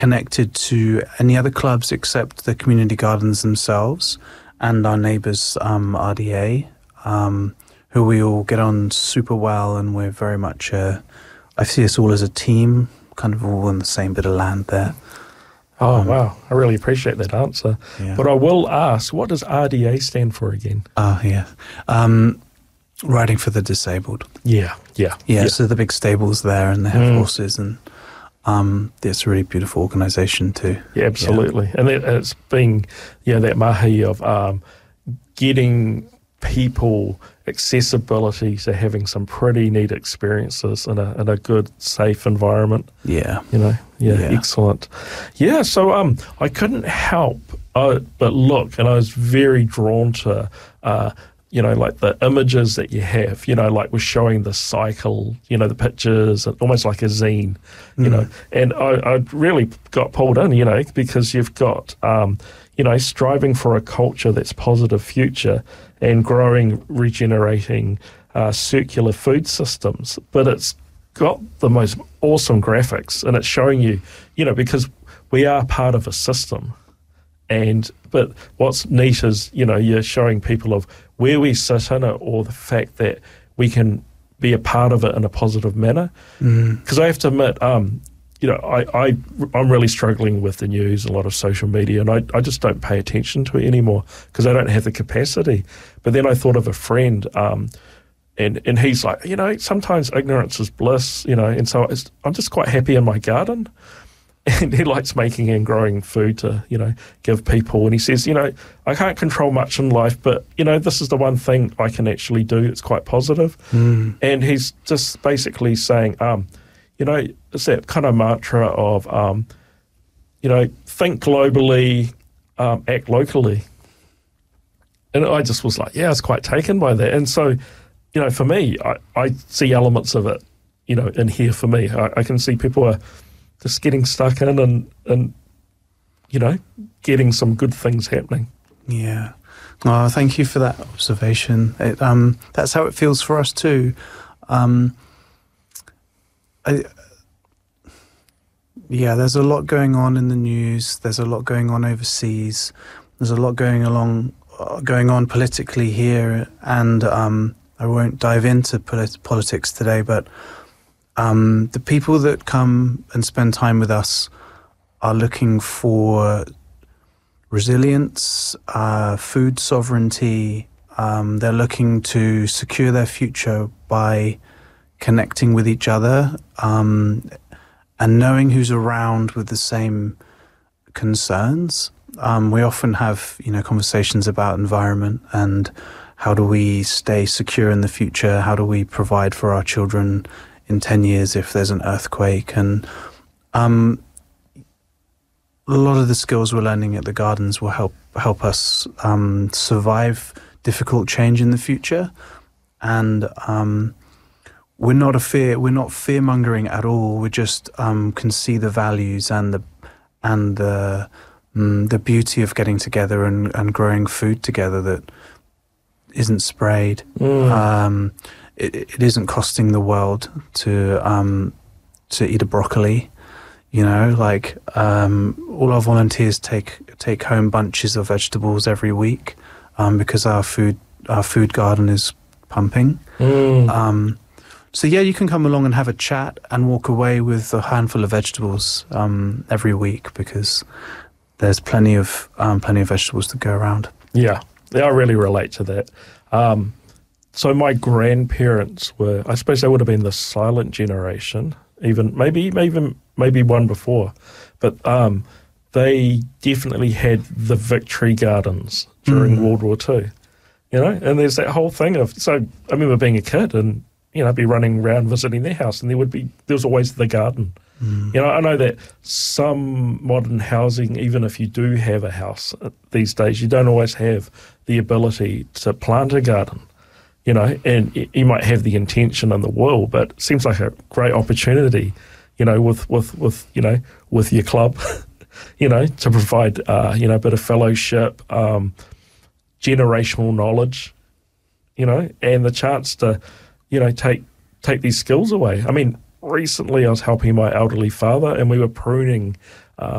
connected to any other clubs except the community gardens themselves and our neighbours, RDA, who we all get on super well, and we're very much, I see us all as a team, kind of all on the same bit of land there. Oh, wow. I really appreciate that answer. Yeah. But I will ask, what does RDA stand for again? Yeah. Riding for the Disabled. Yeah. So the big stables there, and they have horses, and it's a really beautiful organisation too. Yeah, absolutely. Yeah. And it's being, that mahi of getting people accessibility to having some pretty neat experiences in a good, safe environment. Yeah. Excellent. Yeah, so I couldn't help but look, and I was very drawn to like the images that you have, like we're showing the cycle, the pictures, almost like a zine, and I really got pulled in, because you've got, striving for a culture that's positive future and growing, regenerating, circular food systems. But it's got the most awesome graphics, and it's showing you, because we are part of a system. But what's neat is, you're showing people of where we sit in it, or the fact that we can be a part of it in a positive manner. Because I have to admit, I'm really struggling with the news, a lot of social media, and I just don't pay attention to it anymore because I don't have the capacity. But then I thought of a friend, and he's like, sometimes ignorance is bliss, and so I'm just quite happy in my garden. And he likes making and growing food to, give people. And he says, I can't control much in life, but, this is the one thing I can actually do. It's quite positive. And he's just basically saying, it's that kind of mantra of, think globally, act locally. And I just was like, I was quite taken by that. And so, for me, I see elements of it, in here for me. I can see people are just getting stuck in and getting some good things happening. Yeah. Oh, thank you for that observation. That's how it feels for us too. There's a lot going on in the news. There's a lot going on overseas. There's a lot going on politically here, and I won't dive into politics today, but the people that come and spend time with us are looking for resilience, food sovereignty. They're looking to secure their future by connecting with each other, and knowing who's around with the same concerns. We often have, conversations about environment and how do we stay secure in the future? How do we provide for our children in 10 years if there's an earthquake? And a lot of the skills we're learning at the gardens will help us survive difficult change in the future. And we're not fear-mongering at all. We just can see the values and the beauty of getting together and growing food together that isn't sprayed. It isn't costing the world to eat a broccoli. All our volunteers take home bunches of vegetables every week because our food garden is pumping. So you can come along and have a chat and walk away with a handful of vegetables every week, because there's plenty of vegetables to go around. Yeah, I really relate to that. So my grandparents were, I suppose they would have been the silent generation, even maybe one before, but they definitely had the victory gardens during World War II, and there's that whole thing of, so I remember being a kid and, be running around visiting their house, and there was always the garden. I know that some modern housing, even if you do have a house these days, you don't always have the ability to plant a garden. And you might have the intention and the will, but it seems like a great opportunity, with your club, to provide, a bit of fellowship, generational knowledge, and the chance to, take these skills away. I mean, recently I was helping my elderly father, and we were pruning